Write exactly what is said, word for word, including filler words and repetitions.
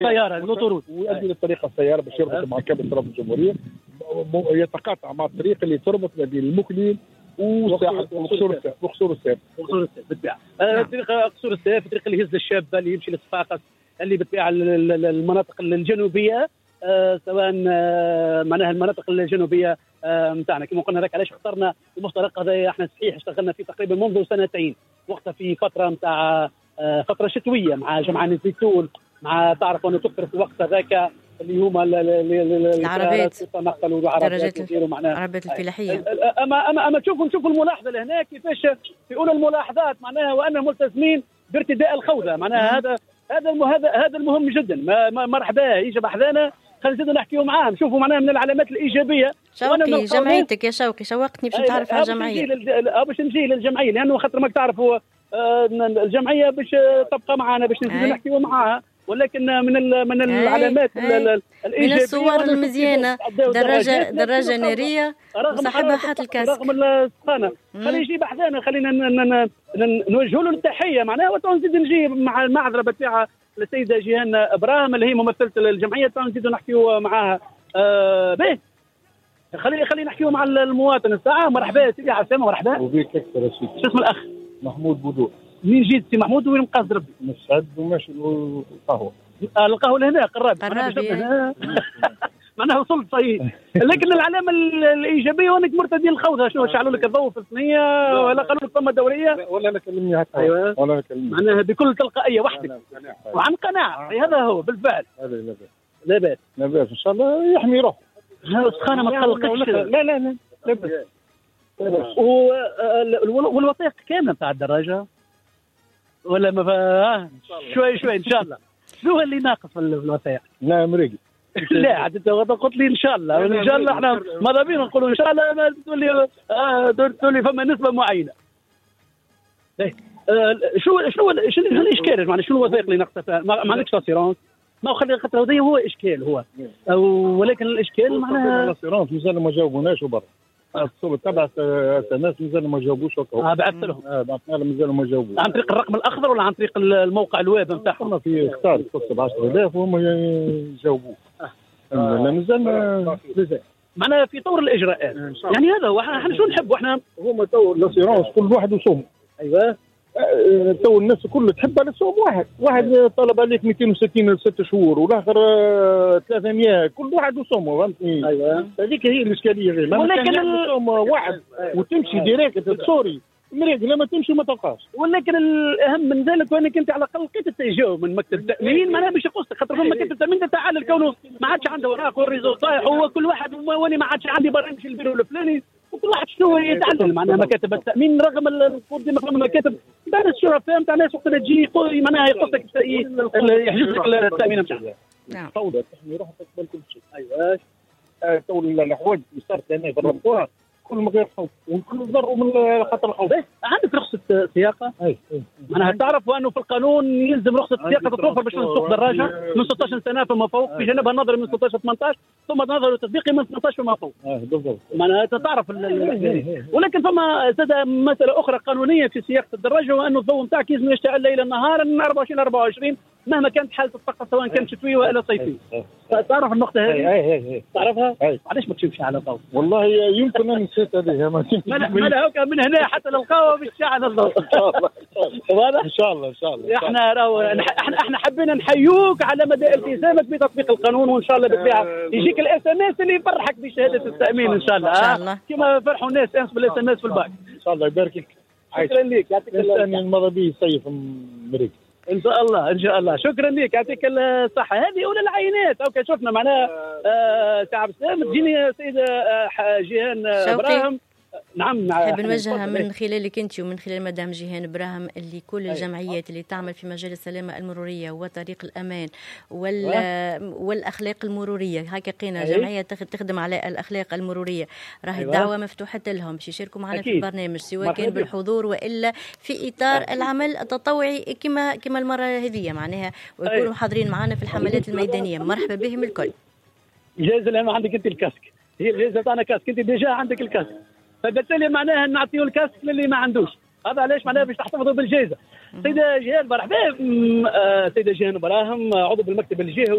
السياره الاوتوروت ويؤدي للطريقه السياره باش يربط مع كابل طرف الجمهوريه، يتقاطع مع الطريق اللي تربط ما بين المكلين وساحه وقصور السيف وقصور السيف قصور السيف بالطبيعه. طريق قصور السيف الطريق اللي يهز الشابه اللي يمشي لصفاقس اللي بالطبيعه المناطق الجنوبيه آه سواء آه معناها المناطق الجنوبيه نتاعنا آه كما قلنا هذاك. علاش اخترنا المفترق هذا؟ احنا صحيح اشتغلنا فيه تقريبا منذ سنتين، وقتها في فتره نتاع آه فتره شتويه مع جمعيه الزيتون، مع تعرف انه تكثر في الوقت هذاك اللي هما العربات درجات العربات الفلاحيه. اما اما اما تشوفوا نشوفوا الملاحظه لهنا كيفاش في اولى الملاحظات معناها وان ملتزمين بارتداء الخوذه، معناها هذا هذا هذا هذا المهم جدا. ما مرحبا يجي بحذانا، خلينا نزيدوا نحكيوا معاه نشوفوا معناها من العلامات الايجابيه. شوقي جمعيتك يا شوقي شوقتني باش نتعرف على الجمعيه. باش نجي للجمعيه لانه خاطر ما تعرفوا الجمعيه باش تبقى معنا باش نزيدوا نحكيوا معاها، ولكن من من العلامات الايجابيه من الصور المزيانه دراجه دراجه ناريه وصاحبها حاط الكاس رغم السخانه. خلينا يجي بحذانا، خلينا نوجهوا له التحيه معناها. وتنزيد نجي مع المعذره بالطبيعه السيده جيهان ابراهيم اللي هي ممثله الجمعيه، تنزيدوا نحكيوا معاها. آه به خلينا خلينا نحكيوا مع المواطن الساعه. مرحبا سيدي عسامه. مرحبا وبيك اكثر يا سيدي. شو اسم الاخ؟ محمود بودور. منين جيت سي محمود وين مقصد ربي؟ مسعد وماشي القهوه. آه القهوه لهنا قراب قراب معناها وصلت صحيح. لكن العلامه الايجابيه وانك مرتدين الخوذه. شنو شعلوا لك الضوء في الثنيه ولا قالوا لك فما دوريه ولا لا كلمني هكا؟ ايوه ولا لا كلمني معناها بكل تلقائيه وحدك وعن قناعه. هذا هو بالفعل. هذا لا باس لا باس لا باس ان شاء الله يحمي روحه. السخانه ما تقلقكش. لا لا لا لا باس. والوثائق كامله بتاع الدراجه ولا ما شوي شوي ان شاء الله؟ شنو اللي ناقص في الوثائق؟ لا مريقي لا عاد انت قلت لي ان شاء الله ان شاء الله. احنا ماذا بينا نقولوا ان شاء الله. ما تقول لي آه تقول لي فما نسبه معينه. آه شو شنو شنو الاشكال؟ معناها شنو الوثائق اللي ناقصه؟ ما عندكش اسيرونس؟ ما خلي خاطر هو اشكال هو، ولكن الاشكال معناها الاسيرونس مازال ما جاوبوناش وبرا. الصوره تبع الناس مازال ما جاوبوش. اه بعثت لهم. اه بعثنا لهم مازال ما جاوبوش. عن طريق الرقم الاخضر ولا عن طريق الموقع الويب نتاعهم؟ في اختار ب عشرة آلاف وهم يجاوبوه. لا مازال معناها في طور الاجراءات. يعني هذا هو احنا شو نحبوا احنا. هما تو الاسيرونس كل واحد وصوم. ايوه تو الناس كلها تحب على صوم واحد. واحد طلب عليك مئتين وستين ست شهور والاخر ثلاثمية. كل واحد وصومه فهمتني. ايوه هذيك هي الاشكاليه غير. ولكن الصوم واحد وتمشي ديريكت تصوري مريق لما تمشي ما تلقاش. ولكن الاهم من ذلك وانك انت على الاقل لقيت التجاوب من مكتب التامين معناها باش يقصك. خاطر فما مكتب التامين تتعلل الكون ما عادش عنده اوراق والريزو طايح هو كل واحد وانا ما عادش عندي برامج البيرو الفلاني وكل واحد شنو يتعلل معناها مكاتب التامين رغم المفروض ديما فما مكاتب بعد الشرفاء نتاع الناس وقت تجي معناها يقصك يحجز لك التامين نتاعك. نعم فوضى تحمي روحك تقبل كل شيء. ايوه تو الحوايج اللي صارت هنا في الربوع كل ما غير خوف وكل ضروا من خطر الخوف. عندك رخصة سياقة؟ اي معناها تعرف أنه في القانون يلزم رخصة السياقة تتوفر باش تسوق دراجة من ستة عشر سنة فما فوق، في جانبها النظري من ستة عشر ثمانية عشر ثم نظري وتطبيقي من ثمانية عشر فما فوق. اه بالضبط. معناها تعرف ولكن فما سادة مسألة أخرى قانونية في سياقة الدراجة وأنه الضوء نتاعك يلزم يشتعل ليلا نهارا من أربعة وعشرين أربعة وعشرين مهما كانت حالة الطقس سواء كانت شتوية ولا صيفية. تعرف النقطة هذه؟ اي اي اي تعرفها؟ علاش ما تشوفش على الضوء؟ والله يمكن أنا نسيت هذه ما لا هوكا من هنا حتى للقهوة بالشعل الضوء. ان شاء الله واضح؟ ان شاء الله ان شاء الله. احنا راهو احنا احنا حبينا نحيوك على مدى التزامك بتطبيق القانون وان شاء الله بالطبيعه يجيك الاس ام اس اللي يفرحك بشهاده التامين ان شاء الله. ان شاء الله كما فرحوا الناس امس بالاس ام اس في الباك. ان شاء الله يبارك لك. شكرا لك يعطيك الثاني الماضي يصيف مريض ان شاء الله ان شاء الله. شكرا لك يعطيك الصحه. هذه اولى العينات اوكي شفنا معناها سي عبد السلام تجيني سيده جيهان ابراهيم. نعم نحب نوجه من خلالك انت ومن خلال مدام جيهان براهم اللي كل الجمعيات اللي تعمل في مجال السلامه المروريه وطريق الامان وال والاخلاق المروريه هكا قينا جمعيه تخدم على الاخلاق المروريه راهي الدعوه مفتوحه لهم باش يشاركوا معنا في البرنامج سواء كان بالحضور والا في اطار العمل التطوعي كما كما المره هذه معناها ويكونوا حاضرين معنا في الحملات الميدانيه. مرحبا بهم الكل. جايزه لانه عندك انت الكاسك هي الجائزه تاعنا كاسك انت ديجا عندك الكاسك فبالتالي معناها نعطيه الكاسك للي ما عندوش هذا علاش معناها باش تحتفظوا بالجائزه. سيده جيهان مرحبا. سيده جيهان براهم عضو بالمكتب الجهوي